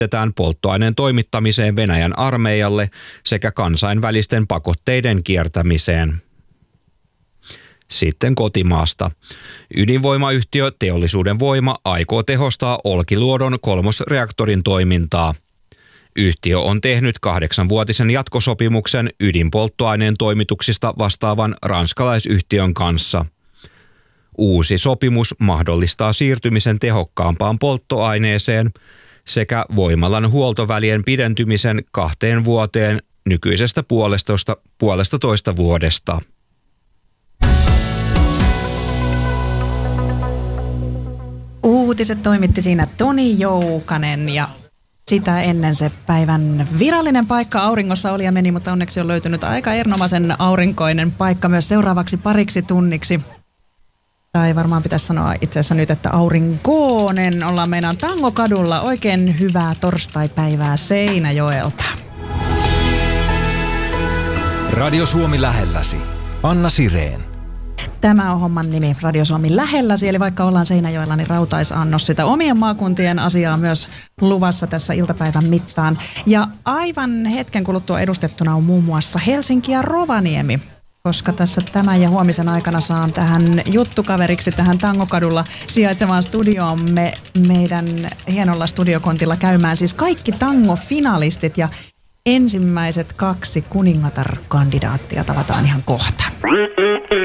käytetään polttoaineen toimittamiseen Venäjän armeijalle sekä kansainvälisten pakotteiden kiertämiseen. Sitten kotimaasta. Ydinvoimayhtiö Teollisuuden Voima aikoo tehostaa Olkiluodon kolmosreaktorin toimintaa. Yhtiö on tehnyt 8-vuotisen jatkosopimuksen ydinpolttoaineen toimituksista vastaavan ranskalaisyhtiön kanssa. Uusi sopimus mahdollistaa siirtymisen tehokkaampaan polttoaineeseen sekä voimalan huoltovälien pidentymisen 2 vuoteen nykyisestä 1,5 vuodesta. Uutiset toimitti siinä Toni Joukanen ja sitä ennen se päivän virallinen paikka auringossa oli ja meni, mutta onneksi on löytynyt aika erinomaisen aurinkoinen paikka myös seuraavaksi pariksi tunniksi. Tai varmaan pitäisi sanoa itse asiassa nyt, että aurinkoinen. Ollaan meidän Tangokadulla. Oikein hyvää torstaipäivää Seinäjoelta. Radio Suomi lähelläsi. Anna Sireen. Tämä on homman nimi Radio Suomi lähelläsi, eli vaikka ollaan Seinäjoella, niin rautaisannos sitä omien maakuntien asiaa myös luvassa tässä iltapäivän mittaan. Ja aivan hetken kuluttua edustettuna on muun muassa Helsinki ja Rovaniemi, koska tässä tämän ja huomisen aikana saan tähän juttukaveriksi tähän Tangokadulla sijaitsevaan studioomme meidän hienolla studiokontilla käymään siis kaikki tango-finalistit ja ensimmäiset 2 kuningatar-kandidaattia tavataan ihan kohta.